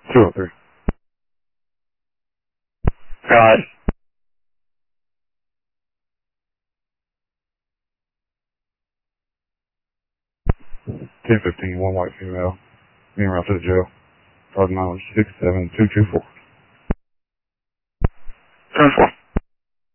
203. Got 1015, one white female, being routed to the jail. Card mileage 67224. 10-4.